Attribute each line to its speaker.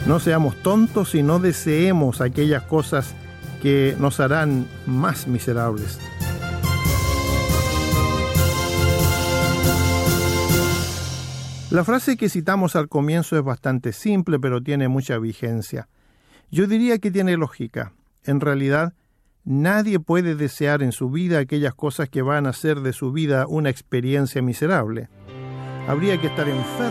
Speaker 1: No seamos tontos y no deseemos aquellas cosas que nos harán más miserables. La frase que citamos al comienzo es bastante simple, pero tiene mucha vigencia. Yo diría que tiene lógica. En realidad, nadie puede desear en su vida aquellas cosas que van a hacer de su vida una experiencia miserable. Habría que estar enfermo